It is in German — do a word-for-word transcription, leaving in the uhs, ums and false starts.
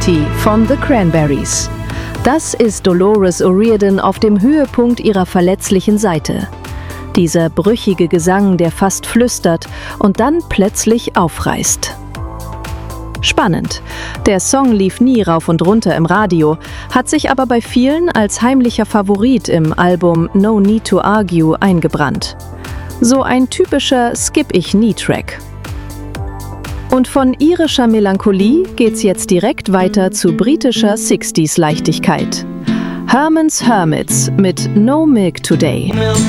City von The Cranberries. Das ist Dolores O'Riordan auf dem Höhepunkt ihrer verletzlichen Seite. Dieser brüchige Gesang, der fast flüstert und dann plötzlich aufreißt. Spannend. Der Song lief nie rauf und runter im Radio, hat sich aber bei vielen als heimlicher Favorit im Album No Need to Argue eingebrannt. So ein typischer Skip-Ich-Nie-Track. Und von irischer Melancholie geht's jetzt direkt weiter zu britischer Sixties-Leichtigkeit. Herman's Hermits mit No Milk Today.